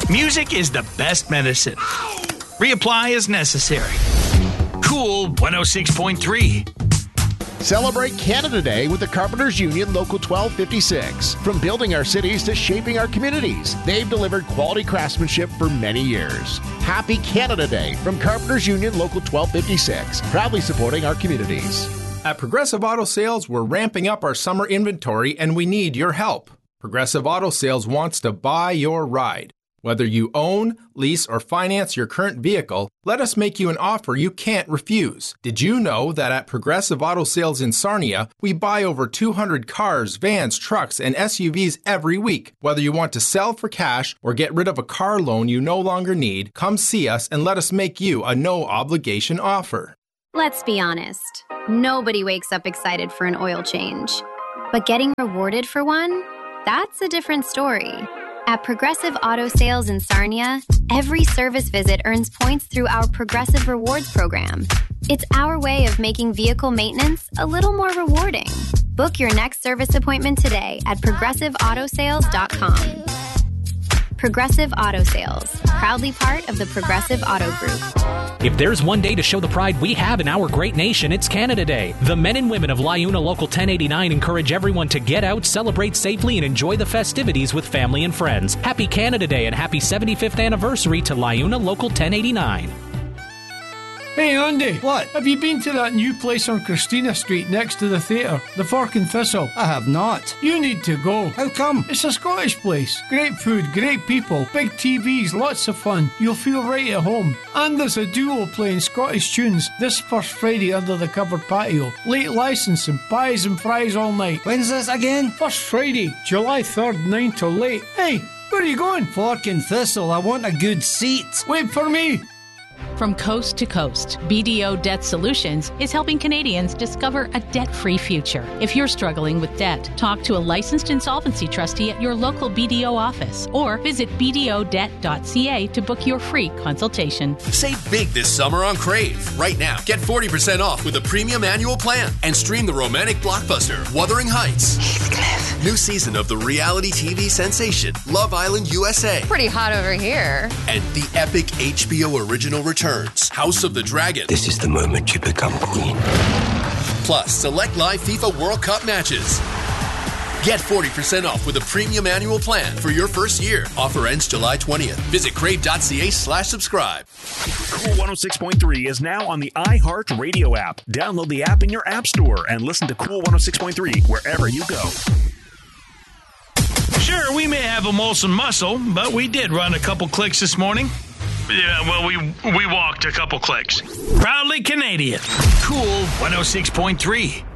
Music is the best medicine. Reapply as necessary. Cool 106.3. Celebrate Canada Day with the Carpenters Union Local 1256. From building our cities to shaping our communities, they've delivered quality craftsmanship for many years. Happy Canada Day from Carpenters Union Local 1256, proudly supporting our communities. At Progressive Auto Sales, we're ramping up our summer inventory and we need your help. Progressive Auto Sales wants to buy your ride. Whether you own, lease, or finance your current vehicle, let us make you an offer you can't refuse. Did you know that at Progressive Auto Sales in Sarnia, we buy over 200 cars, vans, trucks, and SUVs every week? Whether you want to sell for cash or get rid of a car loan you no longer need, come see us and let us make you a no-obligation offer. Let's be honest. Nobody wakes up excited for an oil change. But getting rewarded for one? That's a different story. At Progressive Auto Sales in Sarnia, every service visit earns points through our Progressive Rewards program. It's our way of making vehicle maintenance a little more rewarding. Book your next service appointment today at progressiveautosales.com. Progressive Auto Sales, proudly part of the Progressive Auto Group. If there's one day to show the pride we have in our great nation, it's Canada Day. The men and women of LiUNA Local 1089 encourage everyone to get out, celebrate safely, and enjoy the festivities with family and friends. Happy Canada Day and happy 75th anniversary to LiUNA Local 1089. Hey Andy. What? Have you been to that new place on Christina Street next to the theatre, the Fork and Thistle? I have not. You need to go. How come? It's a Scottish place. Great food, great people, big TVs, lots of fun. You'll feel right at home. And there's a duo playing Scottish tunes this first Friday under the covered patio. Late licensing, pies and fries all night. When's this again? First Friday, July 3rd, 9 till late. Hey, where are you going? Fork and Thistle. I want a good seat. Wait for me. From coast to coast, BDO Debt Solutions is helping Canadians discover a debt-free future. If you're struggling with debt, talk to a licensed insolvency trustee at your local BDO office or visit bdodebt.ca to book your free consultation. Save big this summer on Crave. Right now, get 40% off with a premium annual plan and stream the romantic blockbuster Wuthering Heights. Heathcliff. New season of the reality TV sensation Love Island USA. Pretty hot over here. And the epic HBO original returns, House of the Dragon. This is the moment you become queen. Plus, select live FIFA World Cup matches. Get 40% off with a premium annual plan for your first year. Offer ends July 20th. Visit crave.ca/subscribe. Cool 106.3 is now on the iHeart Radio app. Download the app in your app store and listen to Cool 106.3 wherever you go. Sure, we may have a Molson muscle, but we did run a couple clicks this morning. Yeah, well, we walked a couple clicks. Proudly Canadian. Cool 106.3.